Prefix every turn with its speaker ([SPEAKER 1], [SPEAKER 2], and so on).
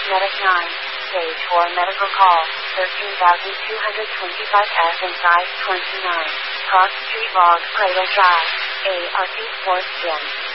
[SPEAKER 1] Medic 9. Stage 4 medical call. 13,225 F and size 29. Cross Street Log, Cradle Drive. ARC Sports Gym.